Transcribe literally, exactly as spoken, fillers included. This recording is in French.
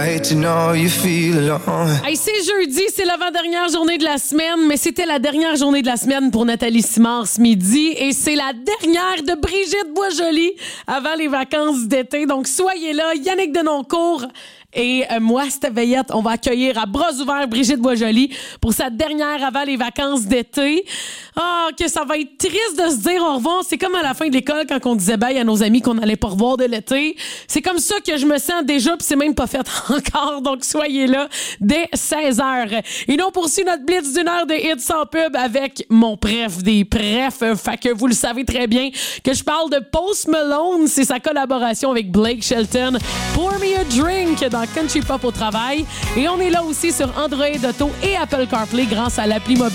Hey, c'est jeudi, c'est l'avant-dernière journée de la semaine, mais c'était la dernière journée de la semaine pour Nathalie Simard ce midi et c'est la dernière de Brigitte Boisjoli avant les vacances d'été. Donc soyez là, Yannick Denoncourt et euh, moi, Steph Veillette, on va accueillir à bras ouverts Brigitte Boisjoli pour sa dernière avant les vacances d'été. Ah, que ça va être triste de se dire au revoir. C'est comme à la fin de l'école quand on disait bye à nos amis qu'on allait pas revoir de l'été. C'est comme ça que je me sens déjà, puis c'est même pas fait encore. Donc soyez là dès seize heures. Et on poursuit notre blitz d'une heure de hits sans pub avec mon préf des préfs. Fait que vous le savez très bien que je parle de Post Malone. C'est sa collaboration avec Blake Shelton. Pour Me a Drink dans Country Pop au travail. Et on est là aussi sur Android Auto et Apple CarPlay grâce à l'appli mobile